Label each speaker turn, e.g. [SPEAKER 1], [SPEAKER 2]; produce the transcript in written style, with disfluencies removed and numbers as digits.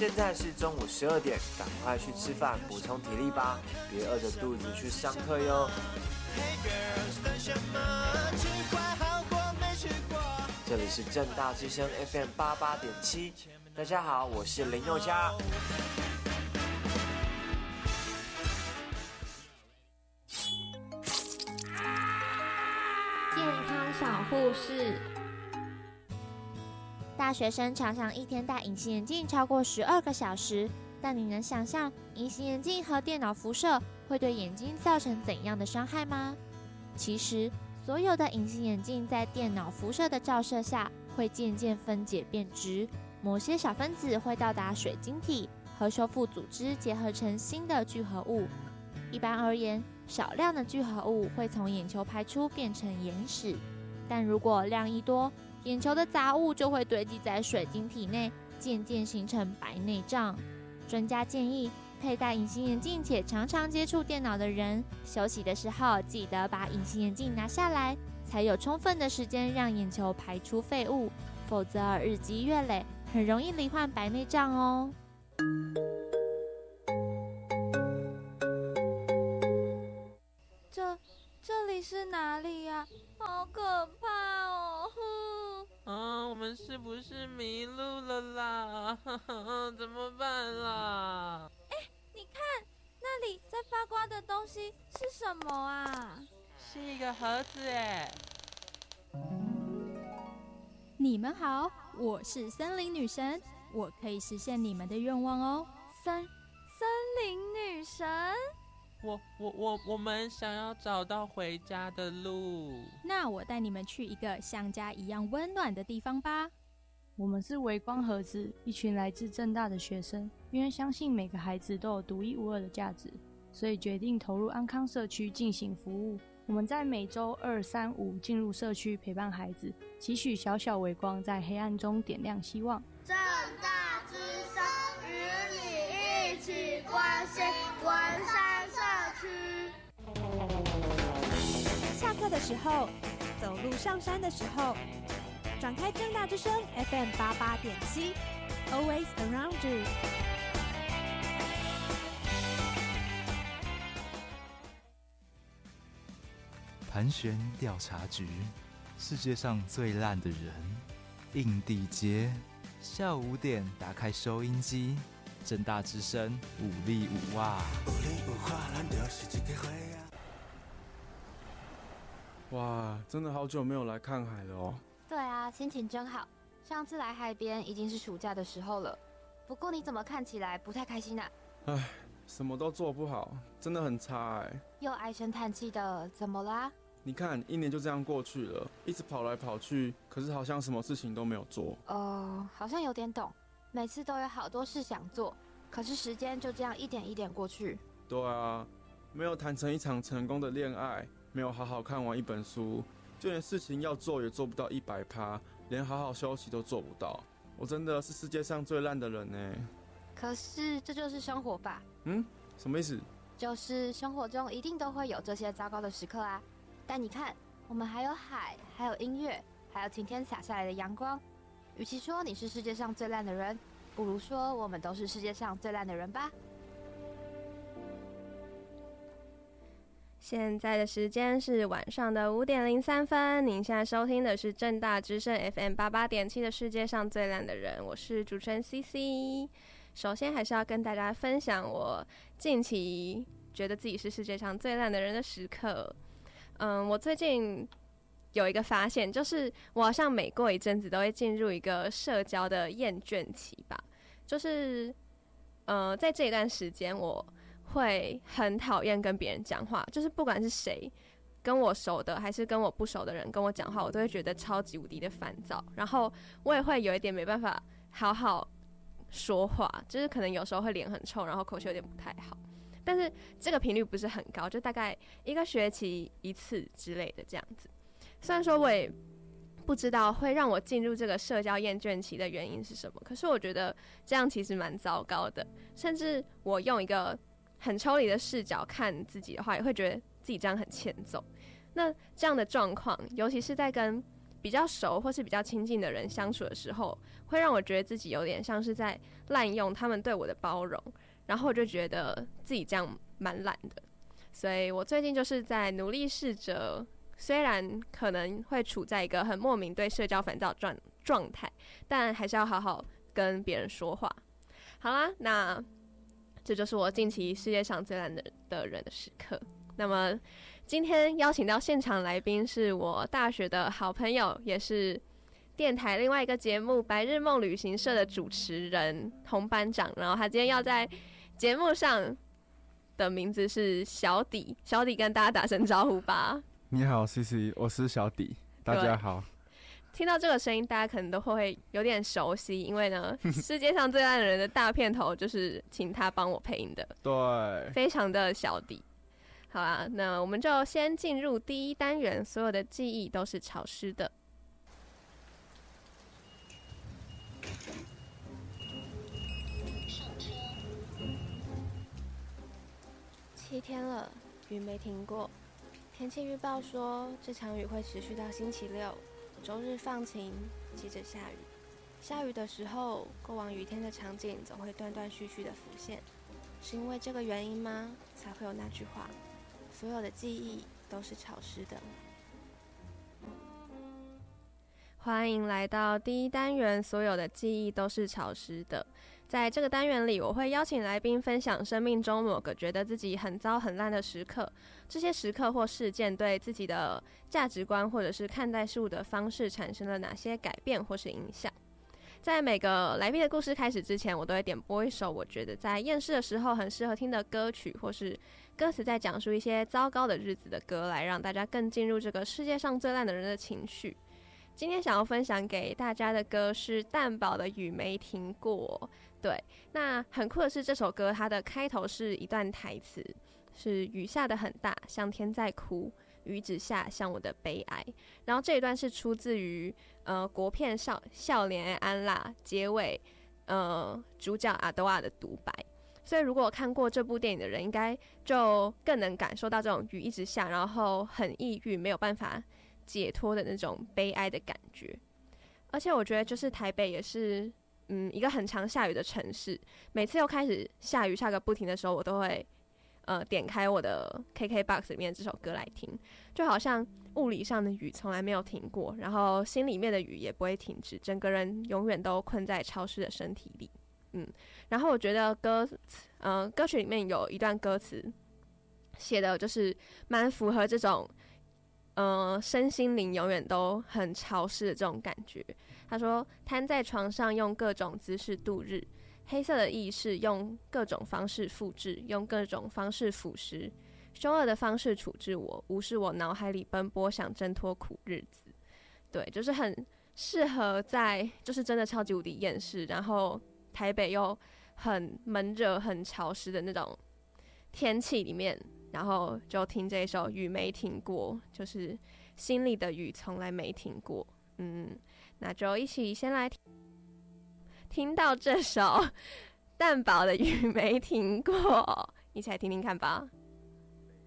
[SPEAKER 1] 现在是中午12点，赶快去吃饭补充体力吧，别饿着肚子去上课哟。这里是政大之声 FM 88.7，大家好，我是林宥嘉。
[SPEAKER 2] 健康小护士。大学生常常一天戴隐形眼镜超过12个小时，但你能想象隐形眼镜和电脑辐射会对眼睛造成怎样的伤害吗？其实，所有的隐形眼镜在电脑辐射的照射下会渐渐分解变质，某些小分子会到达水晶体和修复组织结合成新的聚合物。一般而言，少量的聚合物会从眼球排出变成眼屎，但如果量一多，眼球的杂物就会堆积在水晶体内，渐渐形成白内障。专家建议，佩戴隐形眼镜且常常接触电脑的人，休息的时候记得把隐形眼镜拿下来，才有充分的时间让眼球排出废物，否则日积月累，很容易罹患白内障哦。
[SPEAKER 3] 这里是哪里呀？好可怕哦！
[SPEAKER 4] 我们是不是迷路了啦？怎么办啦？
[SPEAKER 3] 你看那里在发光的东西是什么啊？
[SPEAKER 4] 是一个盒子耶。
[SPEAKER 5] 你们好，我是森林女神，我可以实现你们的愿望哦。
[SPEAKER 3] 森林女神。
[SPEAKER 4] 我们想要找到回家的路。
[SPEAKER 5] 那我带你们去一个像家一样温暖的地方吧。
[SPEAKER 6] 我们是微光盒子，一群来自政大的学生，因为相信每个孩子都有独一无二的价值，所以决定投入安康社区进行服务。我们在每周2、3、5进入社区陪伴孩子，期许小小微光在黑暗中点亮希望。
[SPEAKER 7] 政大之声与你一起关心文山社区。
[SPEAKER 8] 下课的时候，走路上山的时候，转开政大之声 FM 88.7 Always Around You。
[SPEAKER 9] 盘旋调查局，世界上最烂的人，印地街，下午5点打开收音机，政大之声5力5哇！
[SPEAKER 10] 哇，真的好久没有来看海了哦。
[SPEAKER 11] 对啊，心情真好。上次来海边已经是暑假的时候了，不过你怎么看起来不太开心啊？
[SPEAKER 10] 唉，什么都做不好，真的很差哎。
[SPEAKER 11] 又唉声叹气的，怎么啦？
[SPEAKER 10] 你看，1年就这样过去了，一直跑来跑去，可是好像什么事情都没有做。
[SPEAKER 11] 好像有点懂。每次都有好多事想做，可是时间就这样一点一点过去。
[SPEAKER 10] 对啊，没有谈成一场成功的恋爱，没有好好看完一本书，就连事情要做也做不到100%，连好好休息都做不到。我真的是世界上最烂的人呢。
[SPEAKER 11] 可是这就是生活吧？
[SPEAKER 10] 什么意思？
[SPEAKER 11] 就是生活中一定都会有这些糟糕的时刻啊。但你看，我们还有海，还有音乐，还有晴天洒下来的阳光。与其说你是世界上最烂的人，不如说我们都是世界上最烂的人吧。
[SPEAKER 12] 现在的时间是晚上的5点03分，您现在收听的是政大之声 FM 88.7的世界上最烂的人，我是主持人 CC。首先还是要跟大家分享我近期觉得自己是世界上最烂的人的时刻。我最近有一个发现，就是我好像每过一阵子都会进入一个社交的厌倦期吧。就是在这一段时间，我会很讨厌跟别人讲话，就是不管是谁跟我熟的还是跟我不熟的人跟我讲话，我都会觉得超级无敌的烦躁，然后我也会有一点没办法好好说话，就是可能有时候会脸很臭，然后口气有点不太好。但是这个频率不是很高，就大概1个学期1次之类的这样子。虽然说我也不知道会让我进入这个社交厌倦期的原因是什么，可是我觉得这样其实蛮糟糕的。甚至我用一个很抽离的视角看自己的话，也会觉得自己这样很欠揍。那这样的状况，尤其是在跟比较熟或是比较亲近的人相处的时候，会让我觉得自己有点像是在滥用他们对我的包容，然后我就觉得自己这样蛮懒的。所以我最近就是在努力试着，虽然可能会处在一个很莫名对社交烦躁状态，但还是要好好跟别人说话。好啦，那这就是我近期世界上最烂的人的时刻。那么今天邀请到现场来宾是我大学的好朋友，也是电台另外一个节目《白日梦旅行社》的主持人洪班长。然后他今天要在节目上的名字是小底，小底跟大家打声招呼吧。
[SPEAKER 10] 你好 CC， 我是小底，大家好。
[SPEAKER 12] 听到这个声音，大家可能都会有点熟悉，因为呢，世界上最烂的人的大片头就是请他帮我配音的，
[SPEAKER 10] 对，
[SPEAKER 12] 非常的小底。好啦，那我们就先进入第一单元，所有的记忆都是潮湿的。7天了，雨没停过。天气预报说，这场雨会持续到星期六，周日放晴，接着下雨。下雨的时候，过往雨天的场景总会断断续续的浮现。是因为这个原因吗？才会有那句话，所有的记忆都是潮湿的。欢迎来到第一单元，所有的记忆都是潮湿的。在这个单元里，我会邀请来宾分享生命中某个觉得自己很糟很烂的时刻，这些时刻或事件对自己的价值观或者是看待事物的方式产生了哪些改变或是影响。在每个来宾的故事开始之前，我都会点播一首我觉得在厌世的时候很适合听的歌曲，或是歌词在讲述一些糟糕的日子的歌，来让大家更进入这个世界上最烂的人的情绪。今天想要分享给大家的歌是蛋堡的《雨没停过》。对，那很酷的是这首歌它的开头是一段台词，是雨下得很大，像天在哭，雨只下像我的悲哀。然后这一段是出自于国片笑脸安娜结尾主角阿多亚的独白。所以如果看过这部电影的人，应该就更能感受到这种雨一直下，然后很抑郁，没有办法解脱的那种悲哀的感觉。而且我觉得就是台北也是一个很常下雨的城市，每次又开始下雨下个不停的时候，我都会点开我的 KKBOX 里面这首歌来听，就好像物理上的雨从来没有停过，然后心里面的雨也不会停止，整个人永远都困在潮湿的身体里。然后我觉得歌曲里面有一段歌词写的就是蛮符合这种身心灵永远都很潮湿的这种感觉。他说，瘫在床上用各种姿势度日，黑色的意识用各种方式复制，用各种方式腐蚀，凶恶的方式处置我，无视我脑海里奔波想挣脱苦日子。对，就是很适合在就是真的超级无敌厌世，然后台北又很闷热很潮湿的那种天气里面，然后就听这一首雨没停过，就是心里的雨从来没停过。那就一起先来听到这首蛋堡的雨没停过，一起来听听看吧。